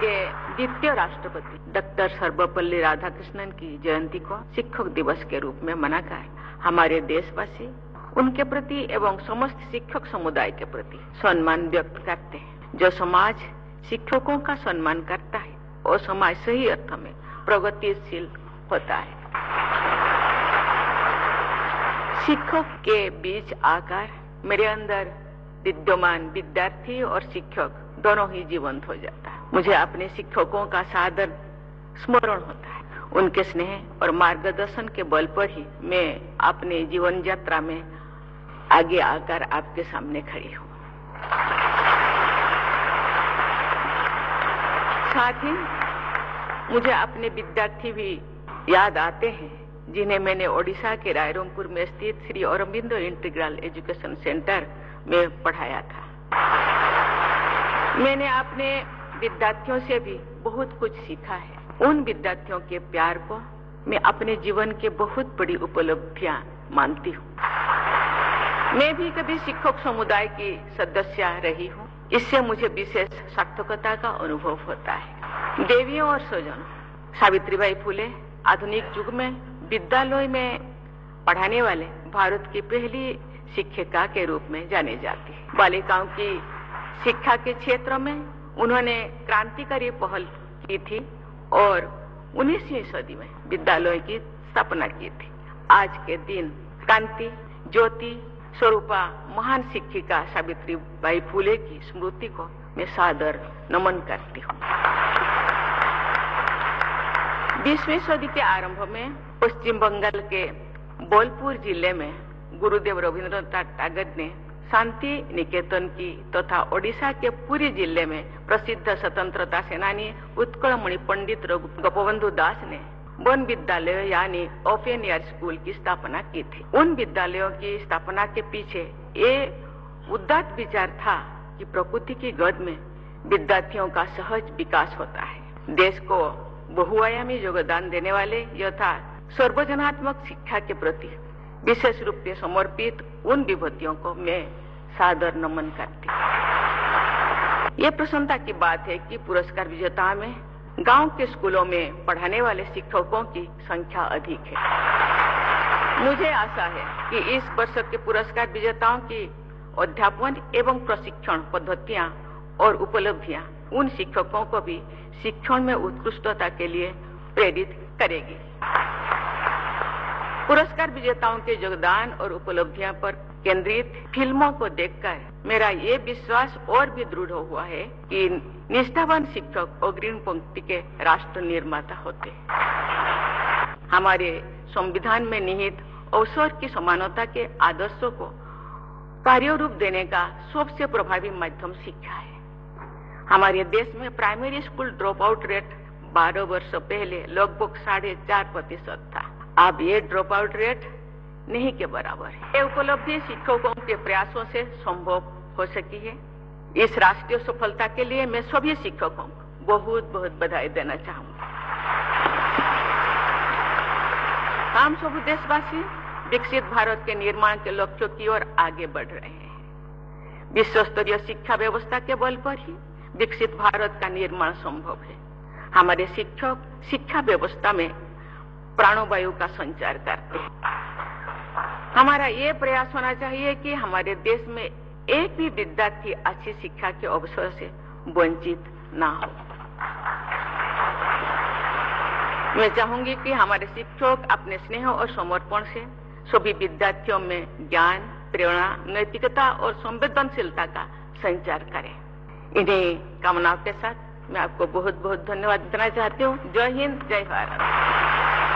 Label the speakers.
Speaker 1: के द्वितीय राष्ट्रपति डॉक्टर सर्वपल्ली राधाकृष्णन की जयंती को शिक्षक दिवस के रूप में मनाकर हमारे देशवासी उनके प्रति एवं समस्त शिक्षक समुदाय के प्रति सम्मान व्यक्त करते हैं। जो समाज शिक्षकों का सम्मान करता है और समाज सही अर्थ में प्रगतिशील होता है। शिक्षक के बीच आकर मेरे अंदर विद्यमान विद्यार्थी और शिक्षक दोनों ही जीवंत हो जाता है। मुझे अपने शिक्षकों का सादर स्मरण होता है। उनके स्नेह और मार्गदर्शन के बल पर ही मैं अपने जीवन यात्रा में आगे आकर आपके सामने खड़ी हूँ। साथ ही मुझे अपने विद्यार्थी भी याद आते हैं जिन्हें मैंने ओडिशा के रायरंगपुर में स्थित Shri Aurobindo integral education centre में पढ़ाया था। मैंने अपने विद्यार्थियों से भी बहुत कुछ सीखा है। उन विद्यार्थियों के प्यार को मैं अपने जीवन के बहुत बड़ी उपलब्धियां मानती हूँ। मैं भी कभी शिक्षक समुदाय की सदस्य रही हूँ। इससे मुझे विशेष सार्थकता का अनुभव होता है। देवियों और स्वजनों, सावित्रीबाई फुले आधुनिक युग में विद्यालय में पढ़ाने वाले भारत की पहली शिक्षिका के रूप में जाने जाती है। बालिकाओं की शिक्षा के क्षेत्र में उन्होंने क्रांतिकारी पहल की थी और 19वीं सदी में विद्यालय की स्थापना की थी। आज के दिन क्रांति ज्योति स्वरूपा महान शिक्षिका सावित्रीबाई फुले की स्मृति को मैं सादर नमन करती हूँ। 20वीं सदी के आरंभ में पश्चिम बंगाल के बोलपुर जिले में गुरुदेव रविंद्रनाथ टैगोर ने शांति निकेतन की तथा ओडिशा के पुरी जिले में प्रसिद्ध स्वतंत्रता सेनानी उत्कलमणि पंडित गोपबंधु दास ने वन विद्यालय यानी ओपन एयर स्कूल की स्थापना की थी। उन विद्यालयों की स्थापना के पीछे ये उदात्त विचार था कि प्रकृति की गोद में विद्यार्थियों का सहज विकास होता है। देश को बहुआयामी योगदान देने वाले यथा सर्वजनात्मक शिक्षा के प्रति विशेष रूप से समर्पित उन विभूतियों को मैं सादर नमन करती हूँ। ये प्रसन्नता की बात है कि पुरस्कार विजेताओं में गांव के स्कूलों में पढ़ाने वाले शिक्षकों की संख्या अधिक है। मुझे आशा है कि इस वर्ष के पुरस्कार विजेताओं की अध्यापन एवं प्रशिक्षण पद्धतियां और उपलब्धियां उन शिक्षकों को भी शिक्षण में उत्कृष्टता के लिए प्रेरित करेगी। पुरस्कार विजेताओं के योगदान और उपलब्धियों पर केंद्रित फिल्मों को देखकर मेरा ये विश्वास और भी दृढ़ हुआ है कि निष्ठावान शिक्षक अग्रिम पंक्ति के राष्ट्र निर्माता होते हैं। हमारे संविधान में निहित अवसर की समानता के आदर्शों को कार्य रूप देने का सबसे प्रभावी माध्यम शिक्षा है। हमारे देश में primary school drop out rate 12 वर्ष पहले लगभग 4.5% था। अब ये ड्रॉप आउट रेट नहीं के बराबर है। ये उपलब्धि शिक्षकों के प्रयासों से संभव हो सकी है। इस राष्ट्रीय सफलता के लिए मैं सभी शिक्षकों को बहुत बहुत बधाई देना चाहूंगा। हम सब देशवासी विकसित भारत के निर्माण के लक्ष्यों की ओर आगे बढ़ रहे हैं। विश्व स्तरीय शिक्षा व्यवस्था के बल पर ही विकसित भारत का निर्माण संभव है। हमारे शिक्षक शिक्षा व्यवस्था में प्राणवायु का संचार करते हैं। हमारा ये प्रयास होना चाहिए कि हमारे देश में एक भी विद्यार्थी अच्छी शिक्षा के अवसर से वंचित ना हो। मैं चाहूंगी कि हमारे शिक्षक अपने स्नेह और समर्पण से सभी विद्यार्थियों में ज्ञान, प्रेरणा, नैतिकता और संवेदनशीलता का संचार करें। इन्हीं कामनाओं के साथ मैं आपको बहुत बहुत धन्यवाद देना चाहती हूँ। जय हिंद, जय भारत।